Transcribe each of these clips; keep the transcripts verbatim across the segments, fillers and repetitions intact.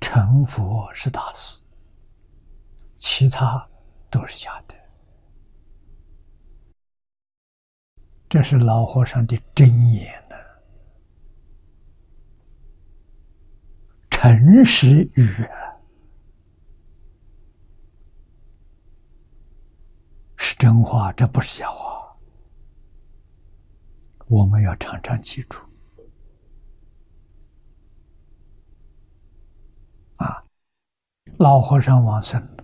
成佛是大事，其他都是假的。这是老和尚的真言呢、啊，诚实语啊，是真话，这不是假话。我们要常常记住啊！老和尚往生了，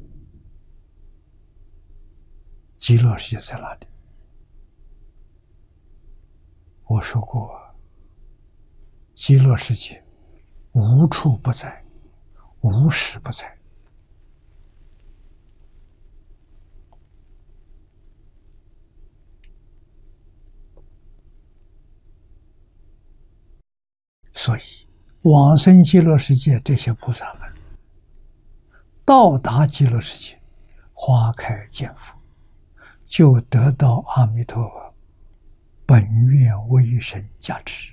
极乐世界在哪里？我说过，极乐世界无处不在，无时不在。所以往生极乐世界这些菩萨们到达极乐世界，花开见佛，就得到阿弥陀佛本愿威神加持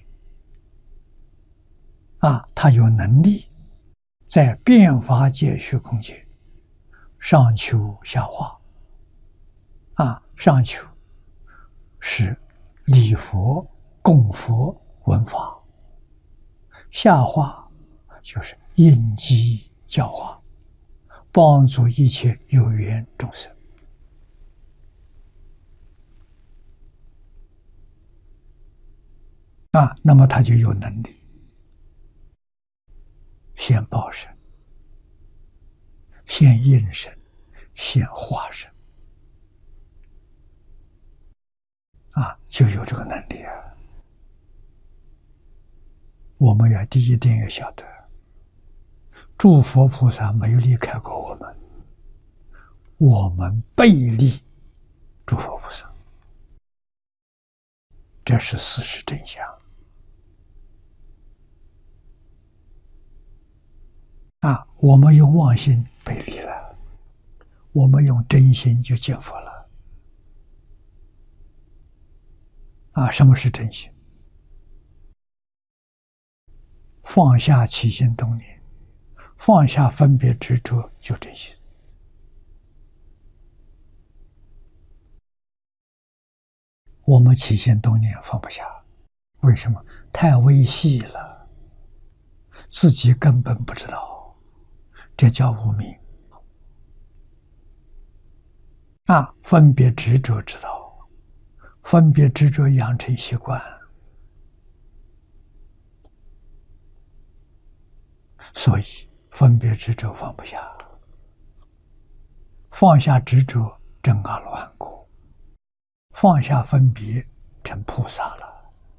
啊！他有能力在变法界虚空界上求下化啊！上求是礼佛供佛闻法，下化就是应机教化，帮助一切有缘众生啊，那么他就有能力现报身、现应身、现化身啊，就有这个能力啊。我们要第一点要晓得，诸佛菩萨没有离开过我们，我们背离诸佛菩萨，这是事实真相啊！我们用妄心背离了，我们用真心就见佛了啊！什么是真心？放下起心动念，放下分别执着，就真心。我们起心动念放不下，为什么？太微细了，自己根本不知道，这叫无明啊！分别执着知道，分别执着养成习惯，所以分别执着放不下，放下执着证阿罗汉果，放下分别成菩萨了。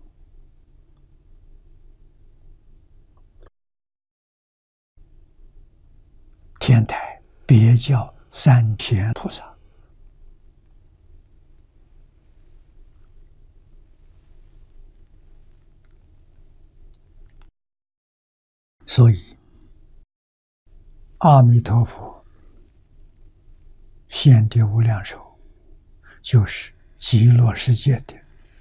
天台别叫三天菩萨，所以阿弥陀佛现的无量寿就是极乐世界的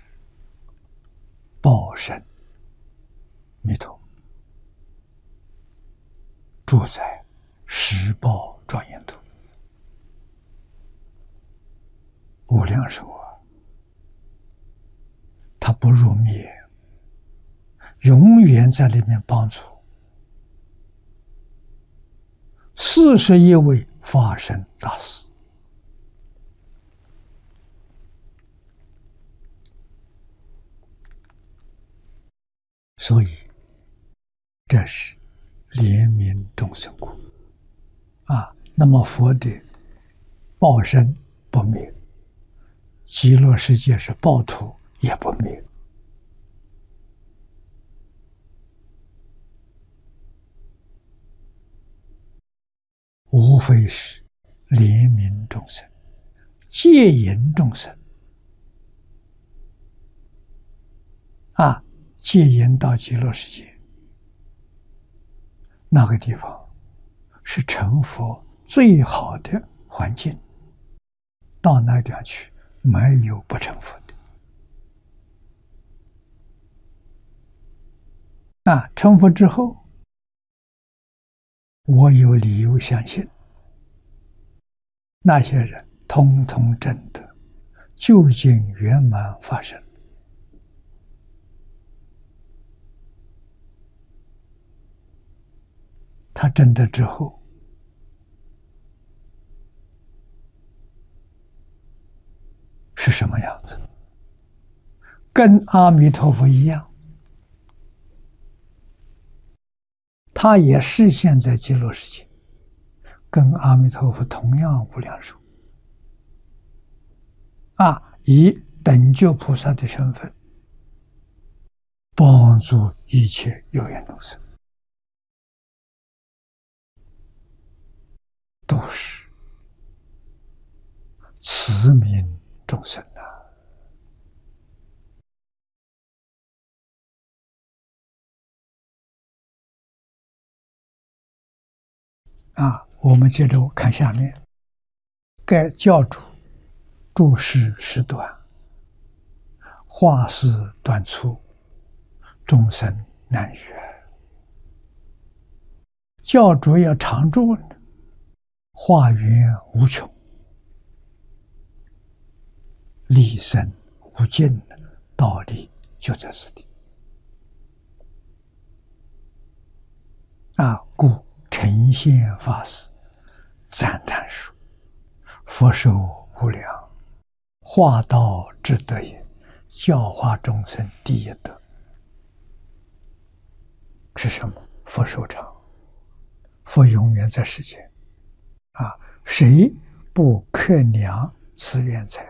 报身弥陀，住在十报庄严土，无量寿啊，他不入灭，永远在里面帮助四十一位法身大士。所以这是怜悯众生故啊。那么佛的报身不灭，极乐世界是报土也不灭，无非是怜悯众生、戒引众生啊，戒引到极乐世界那个地方是成佛最好的环境，到那地方去没有不成佛的啊。成佛之后我有理由相信，那些人通通证得究竟圆满法身。他证得之后，是什么样子？跟阿弥陀佛一样，他也是现在极乐世界，跟阿弥陀佛同样无量寿啊，以等觉菩萨的身份帮助一切有缘众生，都是慈悯众生啊！啊，我们接着看下面，该教主注释时短，话事短促，众生难遇。教主要常住呢，话源无穷，理深无尽，道理就在此地啊！故呈现法师赞叹说：“佛寿无量，化道之德也，教化众生第一德。”是什么？佛寿长，佛永远在世间啊！谁不克量此缘财？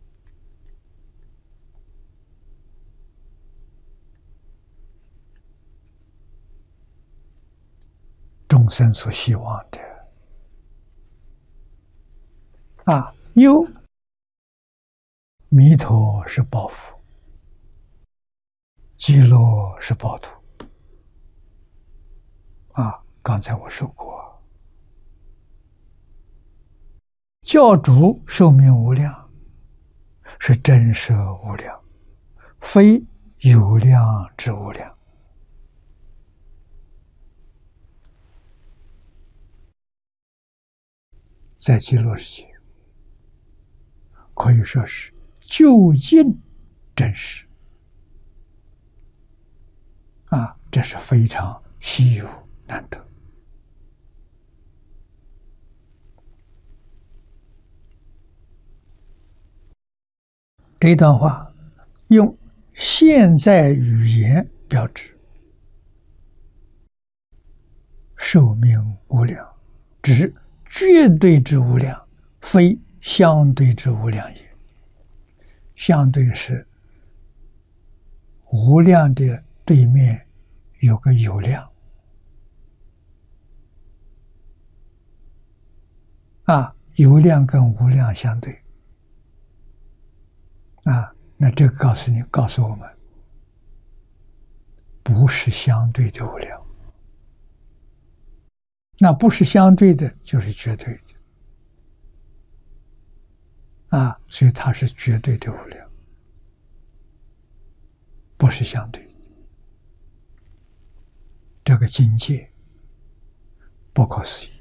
众生所希望的啊，忧弥陀是报佛，极乐是报土啊。刚才我说过，教主寿命无量，是真实无量，非有量之无量。在极乐世界，可以说是究竟真实啊，这是非常稀有难得。这段话用现在语言标志，寿命无量，指绝对之无量，非相对之无量也。相对是无量的对面有个有量啊，有量跟无量相对啊，那这个告诉你，告诉我们，不是相对的无量。那不是相对的，就是绝对的啊，所以它是绝对的无量，不是相对的。这个境界不可思议。